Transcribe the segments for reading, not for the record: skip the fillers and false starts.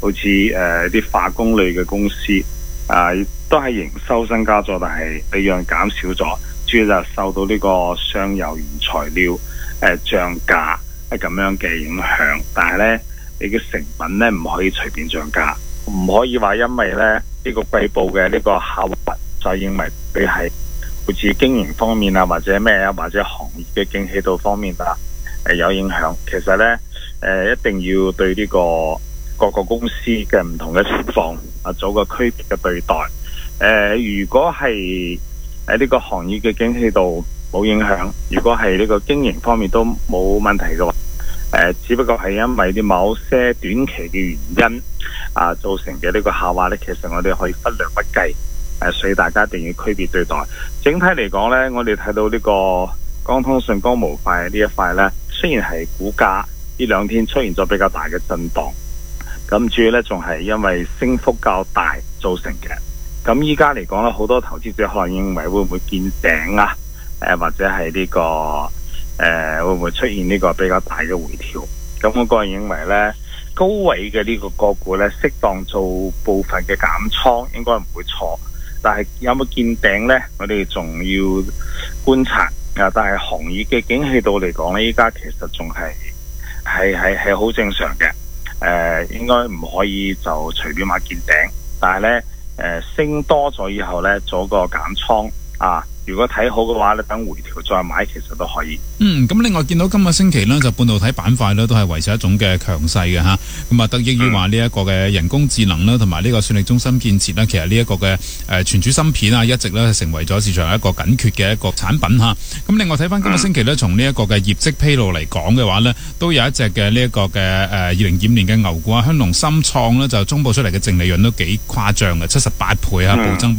好似啲化工類嘅公司都係營收增加咗，但係利潤減少咗，主要就受到呢個上游原材料漲價係咁樣嘅影響。但係呢，你嘅成品呢唔可以隨便漲價，唔可以話因為呢個季報嘅呢個下滑就認為佢係好似經營方面啊，或者咩啊，或者行業嘅景氣度方面啊有影響。其實呢，一定要對呢個各個公司嘅唔同嘅情況做個區別嘅對待。如果係呢個行業嘅景氣度冇影響，如果係呢個經營方面都冇問題嘅話，只不過係因為啲某些短期嘅原因造成嘅呢個下滑呢，其實我哋可以忽略不計。所以大家一定要區別對待。整體嚟講呢，我哋睇到呢個江通訊光模塊呢一塊呢，雖然係股價呢兩天出現咗比較大嘅震盪，咁主要呢仲係因為升幅較大造成嘅。咁依家嚟講呢，好多投資者可能認為會唔會見頂啊？或者係呢個會唔會出現呢個比較大嘅回調？咁我個人認為呢，高位嘅呢個個股呢，適當做部分嘅減倉應該唔會錯。但係有冇見頂呢？我哋仲要觀察。但係行業嘅景氣度嚟講呢，依家其實仲係好正常嘅。應該唔可以就隨便買見頂。但係呢，升多咗以後呢，做個減倉如果睇好嘅話咧，等回調再買，其實都可以。 咁另外見到今個星期呢，就半導體板塊呢都係維持一種嘅強勢嘅吓。咁得益於話呢一個嘅人工智能啦，同埋呢個算力中心建設啦，其實呢一個嘅存儲芯片一直咧成為咗市場一個緊缺嘅一個產品吓。咁另外睇翻今個星期呢，從呢一個嘅業績披露嚟講嘅話呢，都有一隻嘅呢一個嘅2025年嘅牛股香農深創呢，就公布出嚟嘅淨利潤都幾誇張嘅，78倍暴增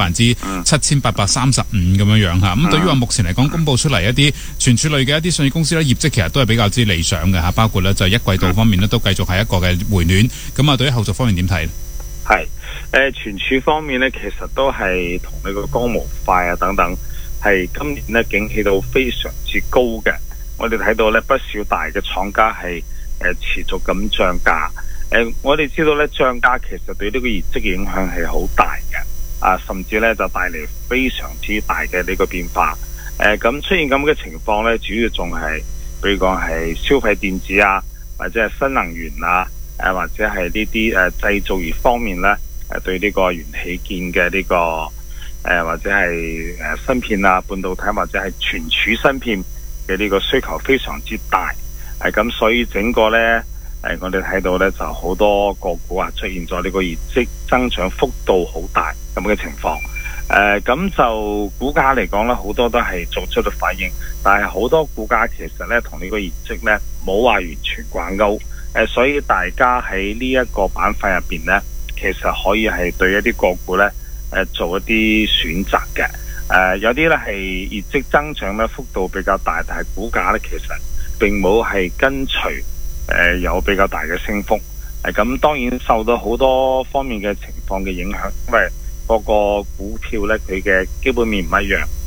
7835%咁樣樣。咁對於話目前嚟講，公布出嚟一啲存儲類嘅一啲信業公司咧，業績其實都係比較之理想嘅吓，包括咧就一季度方面咧都繼續係一個嘅回暖。咁對於後續方面點睇？ 係存儲方面咧，其實都係同呢個光模塊等等，係今年咧景氣度非常之高嘅。我哋睇到咧不少大嘅廠家係持續咁漲價。我哋知道咧漲價其實對呢個業績嘅影響係好大嘅。甚至咧就帶嚟非常之大嘅呢個變化。咁出現咁嘅情況咧，主要仲係比如講係消費電子或者係新能源或者係呢啲製造業方面咧，對呢個元器件嘅呢個或者係芯片半導體或者係存儲芯片嘅呢個需求非常之大。咁所以整個咧我哋睇到咧就好多個股出現咗呢個業績增長幅度好大咁嘅情況。咁就股價嚟講咧，好多都係做出咗反應，但係好多股價其實咧同呢個業績咧冇話完全掛鈎。所以大家喺呢一個板塊入邊咧，其實可以係對一啲個股咧做一啲選擇嘅。有啲咧係業績增長咧幅度比較大，但係股價咧其實並冇係跟隨有比較大嘅升幅。咁當然受到好多方面嘅情況嘅影響，因為個股票咧佢嘅基本面唔一樣。